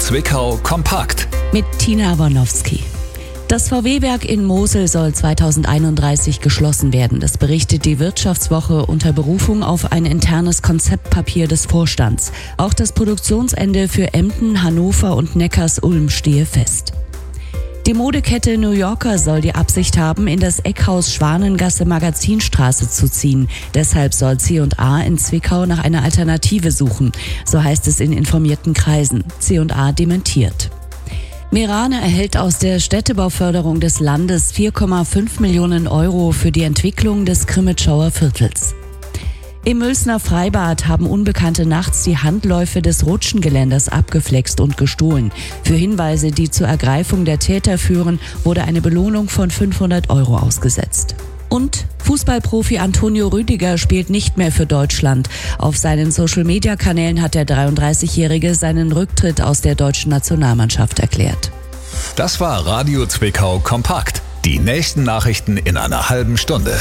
Zwickau kompakt. Mit Tina Aronowski. Das VW-Werk in Mosel soll 2031 geschlossen werden. Das berichtet die Wirtschaftswoche unter Berufung auf ein internes Konzeptpapier des Vorstands. Auch das Produktionsende für Emden, Hannover und Neckars-Ulm stehe fest. Die Modekette New Yorker soll die Absicht haben, in das Eckhaus Schwanengasse Magazinstraße zu ziehen. Deshalb soll C&A in Zwickau nach einer Alternative suchen. So heißt es in informierten Kreisen. C&A dementiert. Merane erhält aus der Städtebauförderung des Landes 4,5 Millionen Euro für die Entwicklung des Krimitschauer Viertels. Im Mülsner Freibad haben Unbekannte nachts die Handläufe des Rutschengeländers abgeflext und gestohlen. Für Hinweise, die zur Ergreifung der Täter führen, wurde eine Belohnung von 500 Euro ausgesetzt. Und Fußballprofi Antonio Rüdiger spielt nicht mehr für Deutschland. Auf seinen Social-Media-Kanälen hat der 33-Jährige seinen Rücktritt aus der deutschen Nationalmannschaft erklärt. Das war Radio Zwickau kompakt. Die nächsten Nachrichten in einer halben Stunde.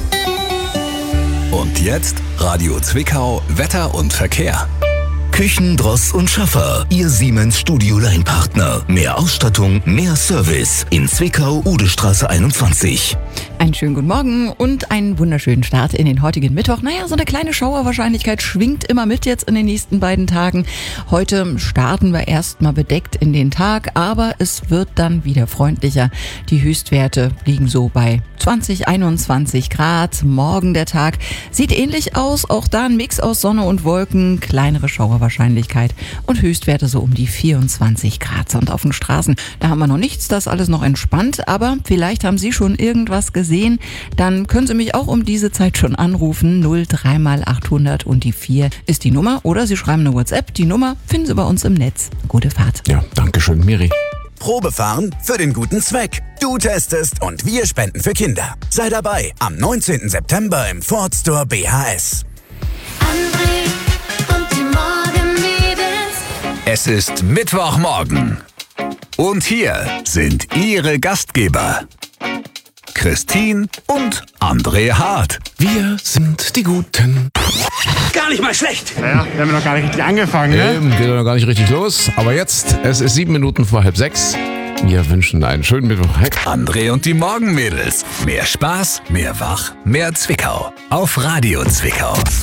Und jetzt Radio Zwickau Wetter und Verkehr. Küchen, Dross und Schaffer, Ihr Siemens Studio-Line-Partner. Mehr Ausstattung, mehr Service. In Zwickau, Udestraße 21. Einen schönen guten Morgen und einen wunderschönen Start in den heutigen Mittwoch. So eine kleine Schauerwahrscheinlichkeit schwingt immer mit jetzt in den nächsten beiden Tagen. Heute starten wir erstmal bedeckt in den Tag, aber es wird dann wieder freundlicher. Die Höchstwerte liegen so bei 20, 21 Grad. Morgen der Tag sieht ähnlich aus. Auch da ein Mix aus Sonne und Wolken, kleinere Schauerwahrscheinlichkeit und Höchstwerte so um die 24 Grad. Und auf den Straßen, da haben wir noch nichts, das ist alles noch entspannt. Aber vielleicht haben Sie schon irgendwas gesehen. Dann können Sie mich auch um diese Zeit schon anrufen. 03 mal 800 und die 4 ist die Nummer. Oder Sie schreiben eine WhatsApp. Die Nummer finden Sie bei uns im Netz. Gute Fahrt. Ja, danke schön, Miri. Probefahren für den guten Zweck. Du testest und wir spenden für Kinder. Sei dabei am 19. September im Ford Store BHS. André und die Morgenmädels. Es ist Mittwochmorgen. Und hier sind Ihre Gastgeber. Christine und André Hart. Wir sind die Guten. Gar nicht mal schlecht. Ja, wir haben noch gar nicht richtig angefangen, ne? Geht noch gar nicht richtig los. Aber jetzt, es ist 7 Minuten vor 5:30. Wir wünschen einen schönen Mittwoch. André und die Morgenmädels. Mehr Spaß, mehr Wach, mehr Zwickau. Auf Radio Zwickau.